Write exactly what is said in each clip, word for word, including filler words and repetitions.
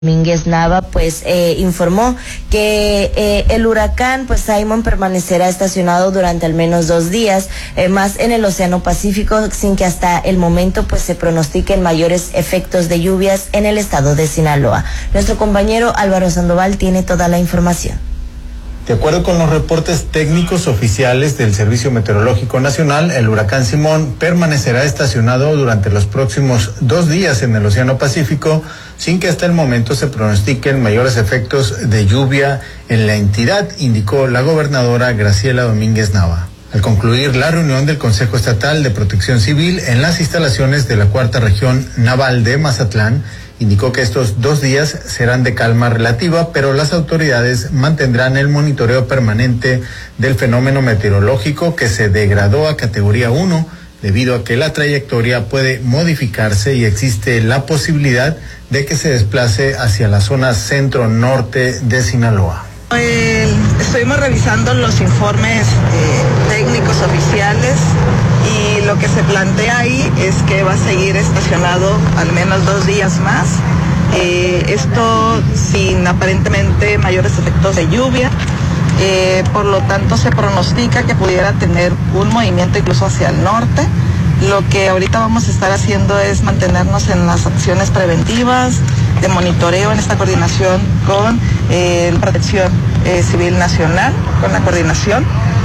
Domínguez Nava pues eh, informó que eh, el huracán pues Simon permanecerá estacionado durante al menos dos días eh, más en el Océano Pacífico, sin que hasta el momento pues se pronostiquen mayores efectos de lluvias en el estado de Sinaloa. Nuestro compañero Álvaro Sandoval tiene toda la información. De acuerdo con los reportes técnicos oficiales del Servicio Meteorológico Nacional, el huracán Simón permanecerá estacionado durante los próximos dos días en el Océano Pacífico, sin que hasta el momento se pronostiquen mayores efectos de lluvia en la entidad, indicó la gobernadora Graciela Domínguez Nava. Al concluir la reunión del Consejo Estatal de Protección Civil en las instalaciones de la Cuarta Región Naval de Mazatlán, indicó que estos dos días serán de calma relativa, pero las autoridades mantendrán el monitoreo permanente del fenómeno meteorológico, que se degradó a categoría uno debido a que la trayectoria puede modificarse y existe la posibilidad de que se desplace hacia la zona centro-norte de Sinaloa. Eh, estuvimos revisando los informes eh, técnicos oficiales y lo que se plantea ahí es que va a seguir estacionado al menos dos días más. Eh, esto sin aparentemente mayores efectos de lluvia. Eh, por lo tanto, se pronostica que pudiera tener un movimiento incluso hacia el norte. Lo que ahorita vamos a estar haciendo es mantenernos en las acciones preventivas, de monitoreo, en esta coordinación con eh, Protección eh, Civil Nacional, con la coordinación,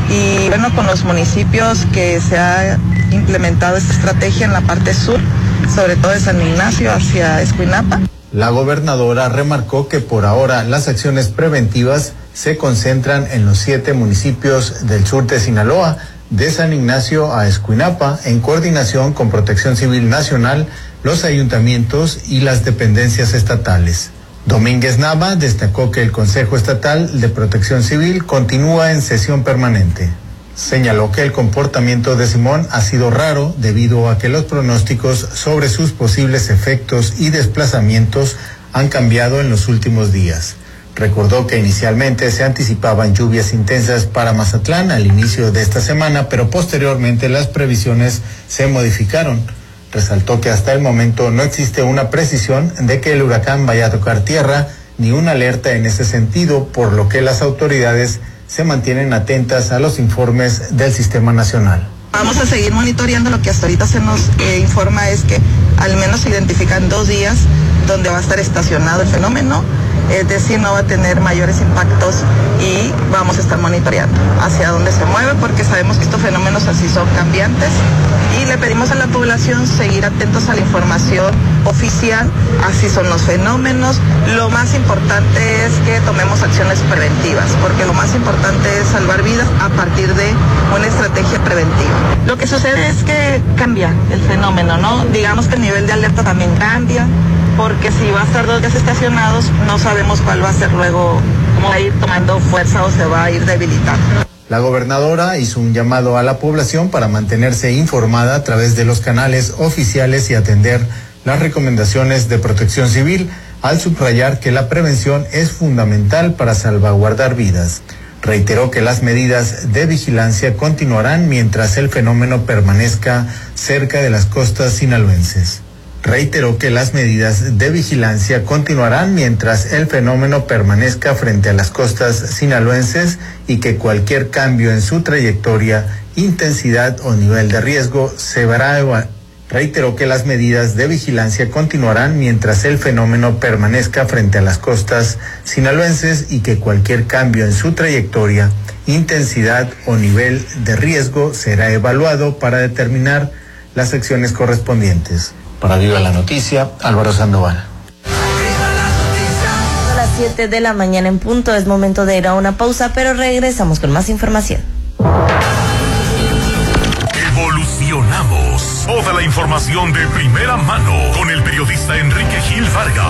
y bueno, con los municipios que se ha implementado esta estrategia en la parte sur, sobre todo de San Ignacio hacia Escuinapa. La gobernadora remarcó que por ahora las acciones preventivas se concentran en los siete municipios del sur de Sinaloa, de San Ignacio a Escuinapa, en coordinación con Protección Civil Nacional, los ayuntamientos y las dependencias estatales. Domínguez Nava destacó que el Consejo Estatal de Protección Civil continúa en sesión permanente. Señaló que el comportamiento de Simón ha sido raro debido a que los pronósticos sobre sus posibles efectos y desplazamientos han cambiado en los últimos días. Recordó que inicialmente se anticipaban lluvias intensas para Mazatlán al inicio de esta semana, pero posteriormente las previsiones se modificaron. Resaltó que hasta el momento no existe una precisión de que el huracán vaya a tocar tierra, ni una alerta en ese sentido, por lo que las autoridades se mantienen atentas a los informes del Sistema Nacional. Vamos a seguir monitoreando. Lo que hasta ahorita se nos eh, informa es que al menos se identifican dos días donde va a estar estacionado el fenómeno, es decir, no va a tener mayores impactos y vamos a estar monitoreando hacia dónde se mueve, porque sabemos que estos fenómenos así son cambiantes y le pedimos a la población seguir atentos a la información oficial. Así son los fenómenos. Lo más importante es que tomemos acciones preventivas, porque lo más importante es salvar vidas a partir de una estrategia preventiva. Lo que sucede es que cambia el fenómeno, ¿no? Digamos que el nivel de alerta también cambia, porque si va a estar dos días estacionados, no sabemos cuál va a ser luego, cómo va a ir tomando fuerza o se va a ir debilitando. La gobernadora hizo un llamado a la población para mantenerse informada a través de los canales oficiales y atender las recomendaciones de Protección Civil, al subrayar que la prevención es fundamental para salvaguardar vidas. Reiteró que las medidas de vigilancia continuarán mientras el fenómeno permanezca cerca de las costas sinaloenses. Reiteró que las medidas de vigilancia continuarán mientras el fenómeno permanezca frente a las costas sinaloenses y que cualquier cambio en su trayectoria, intensidad o nivel de riesgo se verá evaluado. Reiteró que las medidas de vigilancia continuarán mientras el fenómeno permanezca frente a las costas sinaloenses y que cualquier cambio en su trayectoria, intensidad o nivel de riesgo será evaluado para determinar las acciones correspondientes. Para Viva la Noticia, Álvaro Sandoval. A las siete de la mañana en punto, es momento de ir a una pausa, pero regresamos con más información. Evolucionamos. Toda la información de primera mano con el periodista Enrique Gil Vargas.